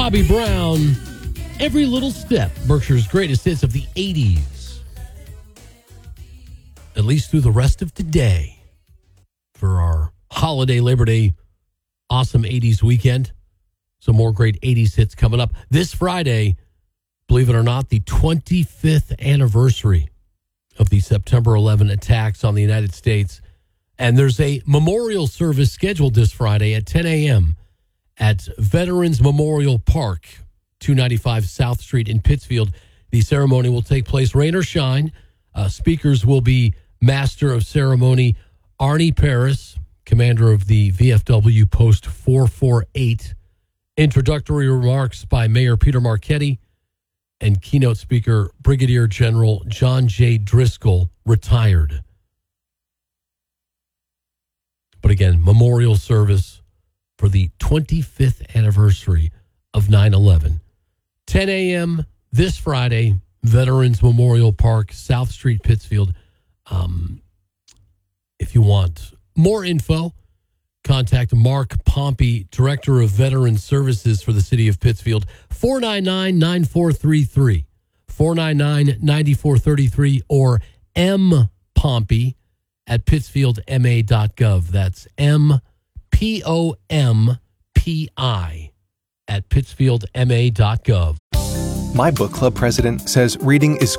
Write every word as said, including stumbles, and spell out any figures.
Bobby Brown, Every Little Step, Berkshire's greatest hits of the eighties. At least through the rest of today for our holiday Labor Day awesome eighties weekend. Some more great eighties hits coming up. This Friday, believe it or not, the twenty-fifth anniversary of the September eleventh attacks on the United States. And there's a memorial service scheduled this Friday at ten a.m. at Veterans Memorial Park, two ninety-five South Street in Pittsfield. The ceremony will take place rain or shine. Uh, speakers will be Master of Ceremony Arnie Paris, commander of the V F W Post four forty-eight. Introductory remarks by Mayor Peter Marchetti, and keynote speaker Brigadier General John J. Driscoll, retired. But again, memorial service for the twenty-fifth anniversary of nine eleven. ten a.m. this Friday, Veterans Memorial Park, South Street, Pittsfield. Um, if you want more info, contact Mark Pompey, Director of Veteran Services for the City of Pittsfield, four nine nine, nine four three three, four nine nine, nine four three three, or M. Pompey at pittsfield m a dot gov. That's M P O M P I at pittsfield m a dot gov. My book club president says reading is